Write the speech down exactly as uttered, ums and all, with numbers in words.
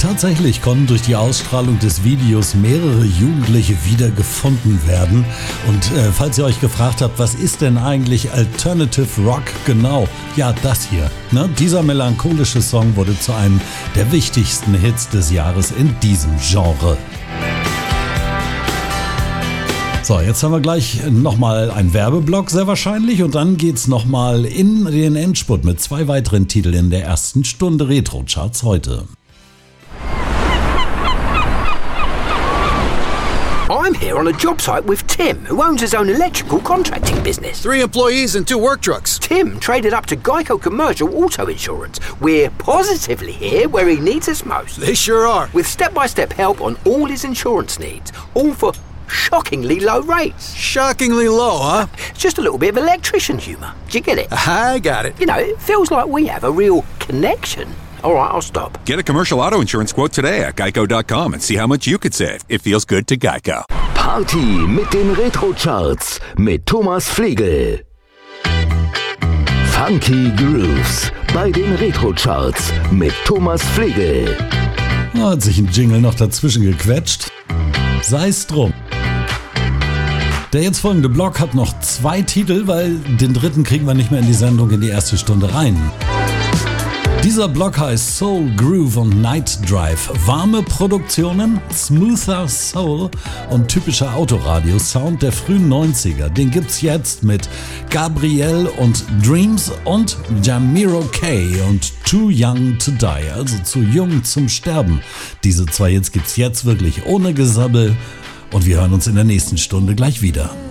Tatsächlich konnten durch die Ausstrahlung des Videos mehrere Jugendliche wiedergefunden werden. Und äh, falls ihr euch gefragt habt, was ist denn eigentlich Alternative Rock genau? Ja, das hier. Ne? Dieser melancholische Song wurde zu einem der wichtigsten Hits des Jahres in diesem Genre. So, jetzt haben wir gleich nochmal einen Werbeblock sehr wahrscheinlich und dann geht's nochmal in den Endspurt mit zwei weiteren Titeln in der ersten Stunde Retro-Charts heute. I'm here on a job site with Tim, who owns his own electrical contracting business. Three employees and two work trucks. Tim traded up to Geico Commercial Auto Insurance. We're positively here where he needs us most. They sure are. With step-by-step help on all his insurance needs, all for shockingly low rates. Shockingly low, huh? It's just a little bit of electrician humour. Do you get it? I got it. You know, it feels like we have a real connection. All right, I'll stop. Get a commercial auto insurance quote today at geico dot com and see how much you could save. It feels good to Geico. Party mit den Retro-Charts mit Thomas Flegel. Funky Grooves bei den Retro-Charts mit Thomas Flegel. Da hat sich ein Jingle noch dazwischen gequetscht. Sei's drum. Der jetzt folgende Block hat noch zwei Titel, weil den dritten kriegen wir nicht mehr in die Sendung in die erste Stunde rein. Dieser Block heißt Soul, Groove und Night Drive. Warme Produktionen, smoother Soul und typischer Autoradio-Sound der frühen neunziger. Den gibt's jetzt mit Gabrielle und Dreams und Jamiro K. und Too Young to Die, also zu jung zum Sterben. Diese zwei Hits gibt's jetzt wirklich ohne Gesabbel und wir hören uns in der nächsten Stunde gleich wieder.